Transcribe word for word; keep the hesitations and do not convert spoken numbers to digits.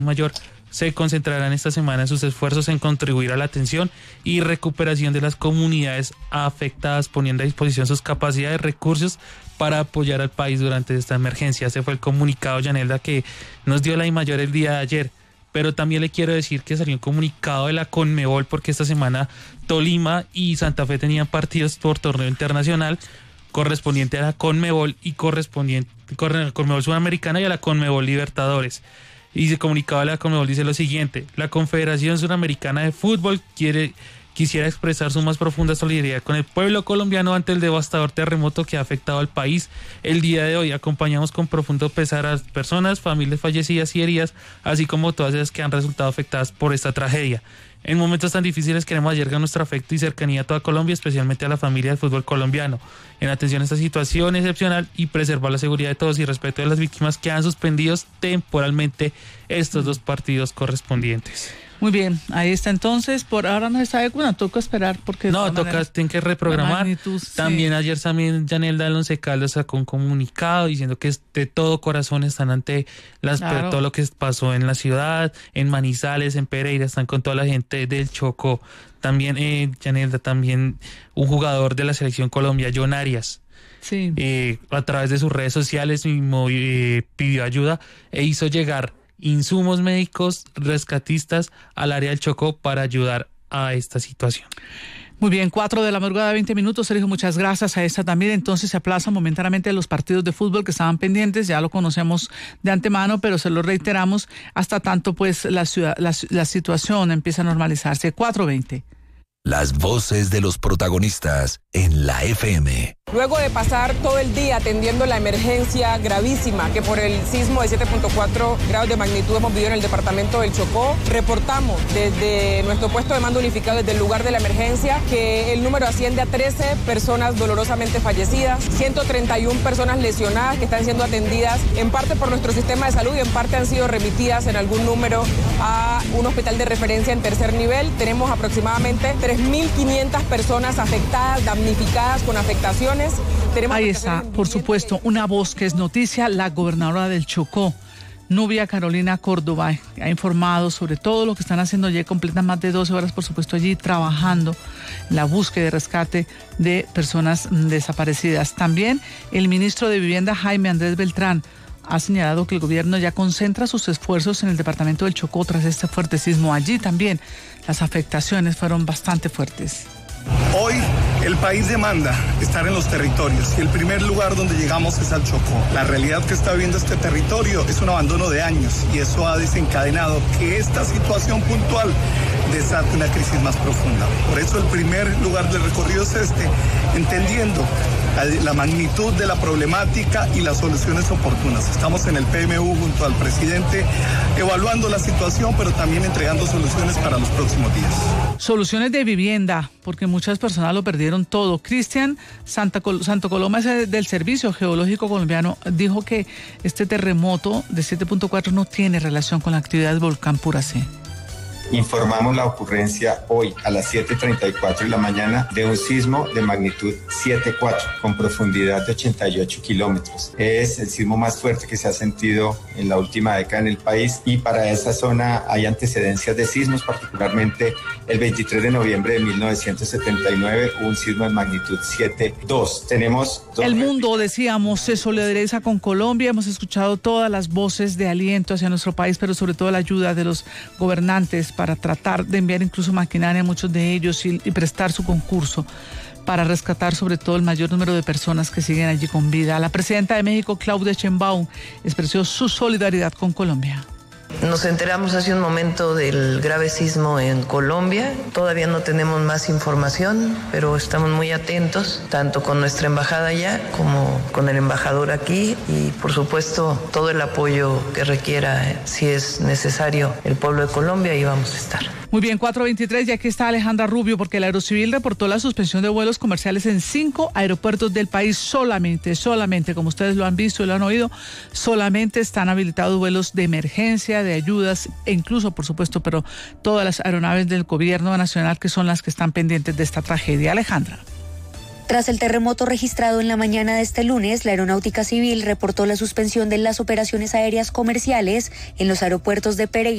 Mayor se concentrarán esta semana en sus esfuerzos en contribuir a la atención y recuperación de las comunidades afectadas, poniendo a disposición sus capacidades y recursos para apoyar al país durante esta emergencia. Ese fue el comunicado, Yanelda, que nos dio la DIMAYOR el día de ayer. Pero también le quiero decir que salió un comunicado de la Conmebol, porque esta semana Tolima y Santa Fe tenían partidos por torneo internacional correspondiente a la Conmebol y correspondiente a la Conmebol Sudamericana y a la Conmebol Libertadores. Y se comunicaba la Conmebol, dice lo siguiente: la Confederación Suramericana de Fútbol quiere, quisiera expresar su más profunda solidaridad con el pueblo colombiano ante el devastador terremoto que ha afectado al país el día de hoy. Acompañamos con profundo pesar a las personas, familias fallecidas y heridas, así como todas ellas que han resultado afectadas por esta tragedia. En momentos tan difíciles queremos albergar nuestro afecto y cercanía a toda Colombia, especialmente a la familia del fútbol colombiano, en atención a esta situación excepcional y preservar la seguridad de todos y respeto de las víctimas que han suspendido temporalmente estos dos partidos correspondientes. Muy bien, ahí está entonces. Por ahora no se sabe, bueno, toca esperar porque... No, toca, tienen que reprogramar. Magnitud, también sí. Ayer también Yanelda del Once Caldas sacó un comunicado diciendo que de todo corazón están ante las, claro. todo lo que pasó en la ciudad, en Manizales, en Pereira, están con toda la gente del Chocó. También, eh, Yanelda, también un jugador de la Selección Colombia, John Arias, sí. eh, a través de sus redes sociales mismo, eh, pidió ayuda e hizo llegar insumos médicos rescatistas al área del Chocó para ayudar a esta situación. Muy bien, cuatro de la madrugada, veinte minutos. Sergio, muchas gracias. A esta también entonces se aplazan momentáneamente los partidos de fútbol que estaban pendientes, ya lo conocemos de antemano, pero se lo reiteramos hasta tanto pues la, ciudad, la, la situación empieza a normalizarse. cuatro veinte. Las voces de los protagonistas en la F M. Luego de pasar todo el día atendiendo la emergencia gravísima que por el sismo de siete punto cuatro grados de magnitud hemos vivido en el departamento del Chocó, reportamos desde nuestro puesto de mando unificado, desde el lugar de la emergencia, que el número asciende a trece personas dolorosamente fallecidas, ciento treinta y una personas lesionadas que están siendo atendidas en parte por nuestro sistema de salud y en parte han sido remitidas en algún número a un hospital de referencia en tercer nivel. Tenemos aproximadamente tres mil quinientas personas afectadas, damnificadas con afectaciones. Tenemos Ahí está, por supuesto, una voz que es noticia, la gobernadora del Chocó, Nubia Carolina Córdoba, ha informado sobre todo lo que están haciendo. Ya completan más de doce horas, por supuesto, allí trabajando en la búsqueda y rescate de personas desaparecidas. También el ministro de Vivienda, Jaime Andrés Beltrán, ha señalado que el gobierno ya concentra sus esfuerzos en el departamento del Chocó tras este fuerte sismo. Allí también las afectaciones fueron bastante fuertes. Hoy el país demanda estar en los territorios y el primer lugar donde llegamos es al Chocó. La realidad que está viviendo este territorio es un abandono de años y eso ha desencadenado que esta situación puntual desate una crisis más profunda. Por eso el primer lugar del recorrido es este, entendiendo la, la magnitud de la problemática y las soluciones oportunas. Estamos en el P M U junto al presidente evaluando la situación, pero también entregando soluciones para los próximos días. Soluciones de vivienda, porque muchas personas lo perdieron todo. Cristian Santa Col- Santo Coloma, del Servicio Geológico Colombiano, dijo que este terremoto de siete punto cuatro no tiene relación con la actividad del volcán Puracé. Informamos la ocurrencia hoy a las siete y treinta y cuatro de la mañana de un sismo de magnitud siete punto cuatro con profundidad de ochenta y ocho kilómetros. Es el sismo más fuerte que se ha sentido en la última década en el país y para esa zona hay antecedencias de sismos, particularmente el veintitrés de noviembre de mil novecientos setenta y nueve hubo un sismo de magnitud siete punto dos. Tenemos dos... El mundo, decíamos, se solidariza con Colombia. Hemos escuchado todas las voces de aliento hacia nuestro país, pero sobre todo la ayuda de los gobernantes para tratar de enviar incluso maquinaria a muchos de ellos y, y prestar su concurso para rescatar sobre todo el mayor número de personas que siguen allí con vida. La presidenta de México, Claudia Sheinbaum, expresó su solidaridad con Colombia. Nos enteramos hace un momento del grave sismo en Colombia. Todavía no tenemos más información, pero estamos muy atentos, tanto con nuestra embajada allá como con el embajador aquí. Y por supuesto, todo el apoyo que requiera, si es necesario, el pueblo de Colombia, ahí vamos a estar. Muy bien, cuatro veintitrés, y aquí está Alejandra Rubio, porque el Aerocivil reportó la suspensión de vuelos comerciales en cinco aeropuertos del país. Solamente, solamente, como ustedes lo han visto y lo han oído, solamente están habilitados vuelos de emergencia, de ayudas, e incluso, por supuesto, pero todas las aeronaves del gobierno nacional que son las que están pendientes de esta tragedia. Alejandra. Tras el terremoto registrado en la mañana de este lunes, la Aeronáutica Civil reportó la suspensión de las operaciones aéreas comerciales en los aeropuertos de Pereira